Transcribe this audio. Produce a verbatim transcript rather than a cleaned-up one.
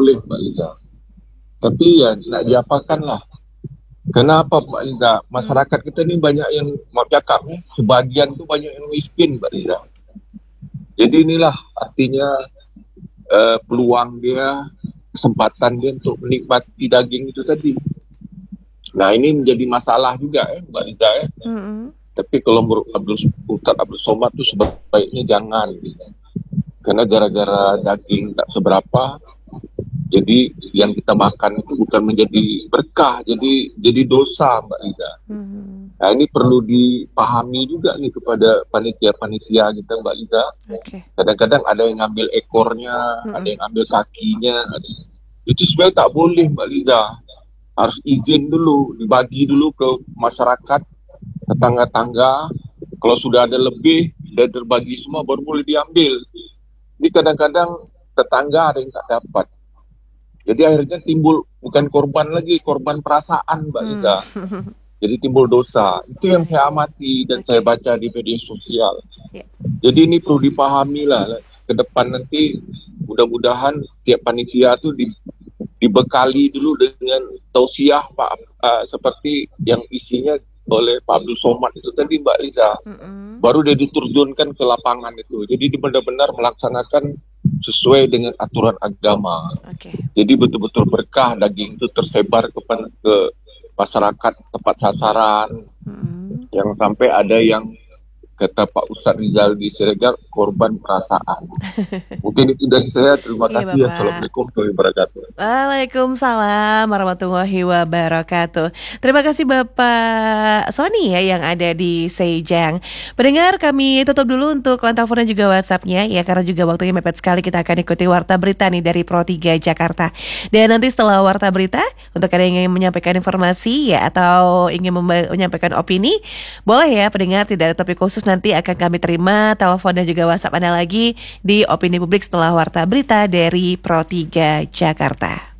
boleh Mbak Liza. Tapi ya nak diapakan lah. Kenapa Mbak Liza? Masyarakat kita ni banyak yang, maaf cakap ni, sebahagian tu banyak yang miskin Mbak Liza. Jadi inilah artinya uh, peluang dia, kesempatan dia untuk menikmati daging itu tadi. Nah ini menjadi masalah juga eh Mbak Liza eh. Mm-hmm. Tapi kalau menurut Abdul Ustaz Abdul Somad tu sebaiknya jangan. Karena gara-gara daging tak seberapa, jadi yang kita makan itu bukan menjadi berkah, jadi jadi dosa Mbak Liza. Mm-hmm. Nah ini perlu dipahami juga nih kepada panitia-panitia kita Mbak Liza. Okay. Kadang-kadang ada yang ngambil ekornya, mm-hmm. ada yang ngambil kakinya. Ada... Itu sebenarnya tak boleh Mbak Liza. Harus izin dulu, dibagi dulu ke masyarakat, tetangga-tangga. Kalau sudah ada lebih dan terbagi semua baru boleh diambil. Jadi kadang-kadang tetangga ada yang tak dapat. Jadi akhirnya timbul bukan korban lagi, korban perasaan Mbak Liza. Hmm. Jadi timbul dosa. Itu yang saya amati dan okay. saya baca di media sosial. Yeah. Jadi ini perlu dipahami lah. Ke depan nanti mudah-mudahan tiap panitia itu di, dibekali dulu dengan tausiah Pak uh, seperti yang isinya oleh Pak Abdul Somad itu tadi Mbak Liza. Mm-hmm. Baru dia diturunkan ke lapangan itu. Jadi benar-benar melaksanakan sesuai dengan aturan agama. Okay. Jadi betul-betul berkah daging itu tersebar ke, ke masyarakat tepat sasaran. Mm-hmm. Yang sampai ada yang kata Pak Ustaz Rizal di Siregar, korban perasaan. Mungkin itu dari saya. Terima kasih. Iya, Assalamualaikum warahmatullahi wabarakatuh. Waalaikumsalam warahmatullahi wabarakatuh. Terima kasih Bapak Sony ya yang ada di Sejang. Pendengar, kami tutup dulu untuk line telepon dan juga WhatsApp-nya ya, karena juga waktunya mepet sekali. Kita akan ikuti Warta Berita nih dari Pro tiga Jakarta. Dan nanti setelah Warta Berita, untuk ada yang ingin menyampaikan informasi ya atau ingin mem- menyampaikan opini, boleh ya pendengar, tidak ada topik khusus. Nanti akan kami terima telepon dan juga WhatsApp Anda lagi di Opini Publik setelah Warta Berita dari Pro tiga Jakarta.